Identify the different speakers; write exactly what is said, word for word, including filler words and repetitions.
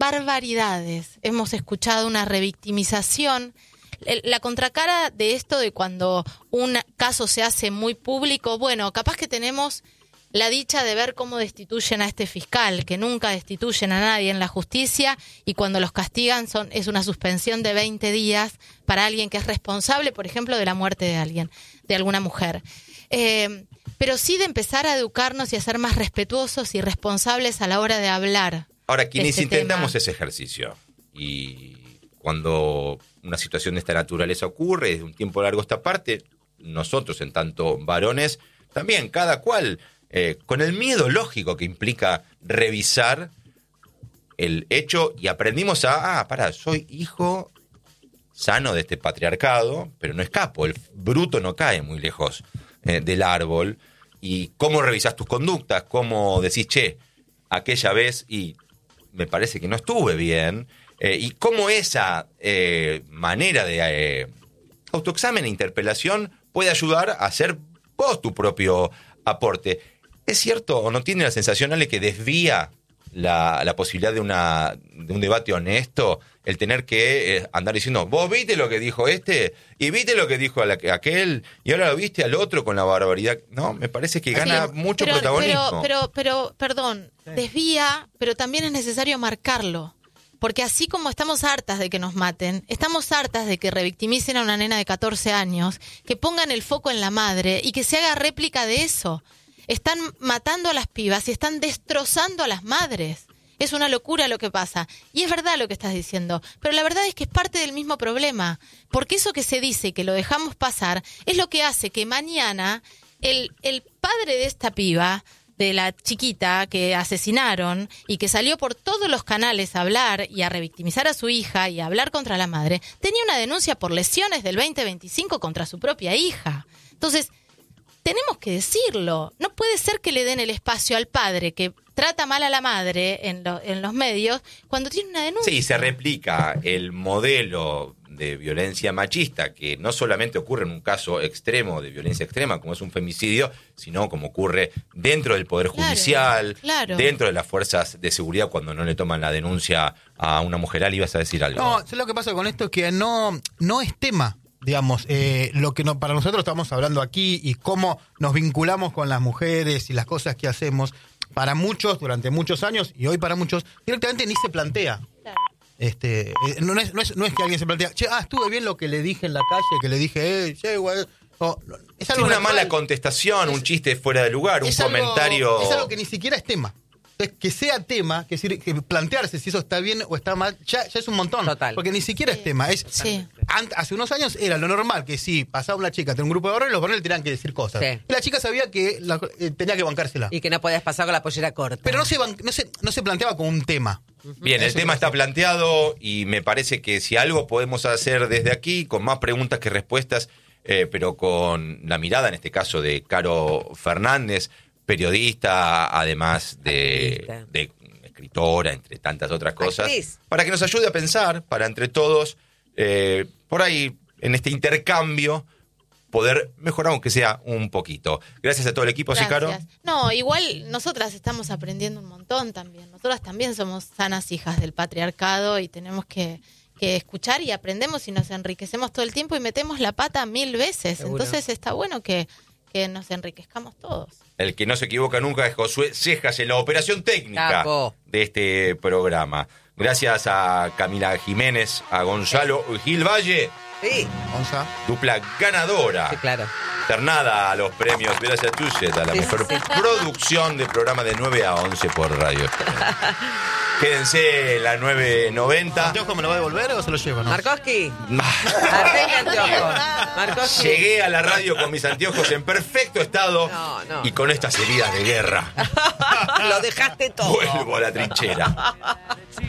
Speaker 1: barbaridades. Hemos escuchado una revictimización. La contracara de esto de cuando un caso se hace muy público, bueno, capaz que tenemos la dicha de ver cómo destituyen a este fiscal, que nunca destituyen a nadie en la justicia, y cuando los castigan son es una suspensión de veinte días para alguien que es responsable, por ejemplo, de la muerte de alguien, de alguna mujer. Eh, pero sí de empezar a educarnos y a ser más respetuosos y responsables a la hora de hablar.
Speaker 2: Ahora, quienes
Speaker 1: este
Speaker 2: intentamos
Speaker 1: tema.
Speaker 2: ese ejercicio, y cuando una situación de esta naturaleza ocurre, desde un tiempo largo a esta parte, nosotros, en tanto varones, también cada cual, eh, con el miedo lógico que implica revisar el hecho, y aprendimos a, ah, pará, soy hijo sano de este patriarcado, pero no escapo, el bruto no cae muy lejos eh, del árbol. Y cómo revisás tus conductas, cómo decís, che, aquella vez y me parece que no estuve bien, eh, y cómo esa eh, manera de eh, autoexamen e interpelación puede ayudar a hacer vos tu propio aporte. ¿Es cierto o no tiene la sensación, Ale, que desvía la, la posibilidad de, una, de un debate honesto el tener que eh, andar diciendo, vos viste lo que dijo este y viste lo que dijo la, aquel y ahora lo viste al otro con la barbaridad? No, me parece que gana
Speaker 1: sí,
Speaker 2: mucho
Speaker 1: pero,
Speaker 2: protagonismo.
Speaker 1: Pero, pero, pero, perdón,
Speaker 3: Sí.
Speaker 1: desvía, pero también es necesario marcarlo. Porque así como estamos hartas de que nos maten, estamos hartas de que revictimicen a una nena de catorce años, que pongan el foco en la madre y que se haga réplica de eso. Están matando a las pibas y están destrozando a las madres. Es una locura lo que pasa. Y es verdad lo que estás diciendo. Pero la verdad es que es parte del mismo problema. Porque eso que se dice, que lo dejamos pasar, es lo que hace que mañana el, el padre de esta piba, de la chiquita que asesinaron y que salió por todos los canales a hablar y a revictimizar a su hija y a hablar contra la madre, tenía una denuncia por lesiones del veinte veinticinco contra su propia hija. Entonces, tenemos que decirlo. No puede ser que le den el espacio al padre que trata mal a la madre en, lo, en los medios cuando tiene una denuncia.
Speaker 2: Sí, se replica el modelo de violencia machista que no solamente ocurre en un caso extremo de violencia extrema como es un femicidio, sino como ocurre dentro del Poder Judicial,
Speaker 1: claro, claro.
Speaker 2: dentro de las fuerzas de seguridad cuando no le toman la denuncia a una mujer. Ali, ibas a decir algo.
Speaker 3: No, lo que pasa con esto es que no, no es tema. Digamos, eh, lo que no, para nosotros estamos hablando aquí y cómo nos vinculamos con las mujeres y las cosas que hacemos, para muchos, durante muchos años, y hoy para muchos, directamente ni se plantea.
Speaker 1: Claro.
Speaker 3: Este, eh, no, es, no, es, no es que alguien se plantea, che, ah, estuve bien lo que le dije en la calle, que le dije, eh, che, güey. No, no, es algo
Speaker 2: sí, una
Speaker 3: natural.
Speaker 2: mala contestación, un chiste fuera de lugar, un
Speaker 3: Es algo-
Speaker 2: comentario.
Speaker 3: Es algo que ni siquiera es tema. Entonces, que sea tema, que, decir, que plantearse si eso está bien o está mal, ya, ya es un montón.
Speaker 4: Total.
Speaker 3: Porque ni siquiera es tema. Es,
Speaker 1: Sí.
Speaker 3: ant- hace unos años era lo normal que si pasaba una chica de un grupo de varones, los varones tenían que decir cosas.
Speaker 4: Sí.
Speaker 3: Y la chica sabía que la- eh, tenía que bancársela.
Speaker 4: Y que no podías pasar con la pollera corta.
Speaker 3: Pero no se, ban- no, se, no se planteaba como un tema.
Speaker 2: Bien, el
Speaker 3: Eso
Speaker 2: tema
Speaker 3: me
Speaker 2: está
Speaker 3: parece.
Speaker 2: planteado y me parece que si algo podemos hacer desde aquí, con más preguntas que respuestas, eh, pero con la mirada, en este caso, de Caro Fernández, periodista, además de,
Speaker 4: Activista.
Speaker 2: de escritora, entre tantas otras cosas,
Speaker 4: Actriz.
Speaker 2: para que nos ayude a pensar, para entre todos, eh, por ahí, en este intercambio, poder mejorar aunque sea un poquito. Gracias a todo el equipo, ¿sí, Caro?
Speaker 1: Gracias. No, igual nosotras estamos aprendiendo un montón también. Nosotras también somos sanas hijas del patriarcado y tenemos que, que escuchar y aprendemos y nos enriquecemos todo el tiempo y metemos la pata mil veces.
Speaker 4: Seguro.
Speaker 1: Entonces está bueno que, que nos enriquezcamos todos.
Speaker 2: El que no se equivoca nunca es Josué Cejas en la operación técnica
Speaker 4: Capo.
Speaker 2: de este programa. Gracias a Camila Jiménez, a Gonzalo Gil Valle,
Speaker 4: Sí,
Speaker 3: Onza.
Speaker 2: dupla ganadora.
Speaker 4: sí, claro.
Speaker 2: Ternada a los premios Gracias a Tuchet, a la
Speaker 4: Sí,
Speaker 2: mejor
Speaker 4: sí.
Speaker 2: producción de programa de nueve a once por radio. Quédense en la nueve noventa.
Speaker 3: ¿Anteojo me lo va a devolver o se lo lleva? No?
Speaker 4: Markowski, atende anteojos. Markowski.
Speaker 2: Llegué a la radio con mis anteojos en perfecto estado
Speaker 4: No, no.
Speaker 2: y con estas heridas de guerra.
Speaker 4: Lo dejaste todo.
Speaker 2: Vuelvo a la trinchera.